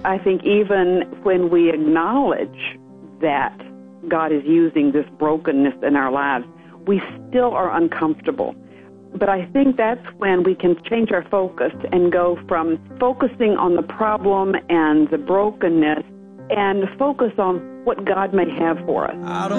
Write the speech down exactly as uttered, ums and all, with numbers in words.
I think even when we acknowledge that God is using this brokenness in our lives, we still are uncomfortable. But I think that's when we can change our focus and go from focusing on the problem and the brokenness and focus on what God may have for us.